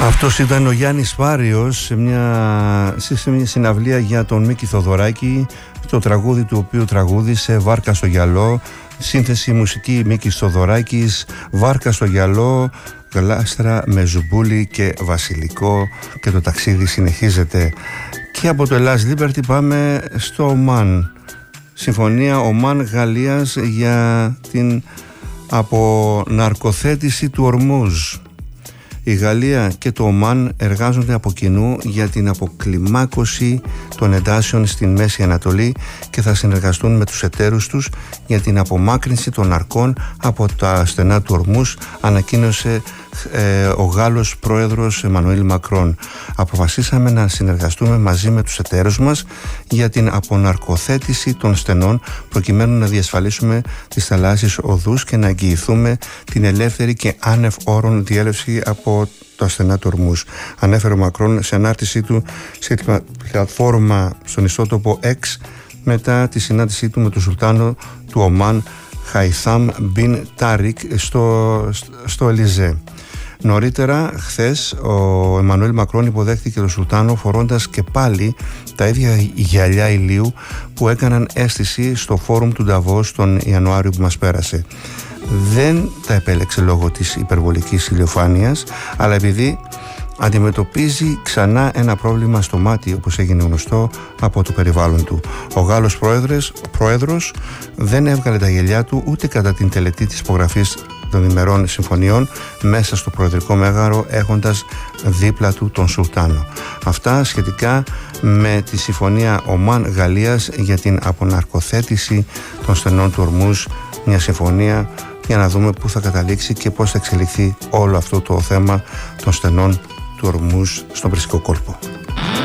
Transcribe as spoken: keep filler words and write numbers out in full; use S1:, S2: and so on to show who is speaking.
S1: Αυτός ήταν ο Γιάννης Πάριος σε μια, σε μια συναυλία για τον Μίκη Θοδωράκη, το τραγούδι του οποίου τραγούδισε «Βάρκα στο γυαλό», σύνθεση μουσική Μίκης Θοδωράκης, «Βάρκα στο γυαλό», γλάστρα με ζουμπούλι και βασιλικό, και το ταξίδι συνεχίζεται. Και από το Ελλάς Liberty πάμε στο Ομάν. Συμφωνία Ομάν Γαλλίας για την αποναρκοθέτηση του Ορμούζ. Η Γαλλία και το Ομάν εργάζονται από κοινού για την αποκλιμάκωση των εντάσεων στην Μέση Ανατολή και θα συνεργαστούν με τους εταίρους τους για την απομάκρυνση των ναρκών από τα στενά του Ορμούζ, ανακοίνωσε ε, ο Γάλλος πρόεδρος Εμμανουέλ Μακρόν. Αποφασίσαμε να συνεργαστούμε μαζί με τους εταίρους μας για την αποναρκοθέτηση των στενών, προκειμένου να διασφαλίσουμε τις θαλάσσιες οδούς και να εγγυηθούμε την ελεύθερη και άνευ όρων διέλευση από τα στενά του Ορμούζ, ανέφερε ο Μακρόν σε ανάρτησή του σε πλατφόρμα στον ιστότοπο X μετά τη συνάντησή του με τον Σουλτάνο του Ομάν Χαϊθάμ Μπιν Τάρικ στο, στο Ελιζέ. Νωρίτερα, χθες, ο Εμμανουέλ Μακρόν υποδέχτηκε τον Σουλτάνο φορώντας και πάλι τα ίδια γυαλιά ηλίου που έκαναν αίσθηση στο φόρουμ του Νταβός τον Ιανουάριο που μας πέρασε. Δεν τα επέλεξε λόγω της υπερβολικής ηλιοφάνειας, αλλά επειδή αντιμετωπίζει ξανά ένα πρόβλημα στο μάτι, όπως έγινε γνωστό από το περιβάλλον του. Ο Γάλλος πρόεδρος, πρόεδρος δεν έβγαλε τα γυαλιά του ούτε κατά την τελετή της υπογραφής των ημερών συμφωνιών μέσα στο προεδρικό μέγαρο, έχοντας δίπλα του τον Σουλτάνο. Αυτά σχετικά με τη συμφωνία Ομάν Γαλλίας για την αποναρκοθέτηση των στενών του Ορμούζ, μια συμφωνία για να δούμε πού θα καταλήξει και πώς θα εξελιχθεί όλο αυτό το θέμα των στενών του Ορμούζ στον Περσικό κόλπο.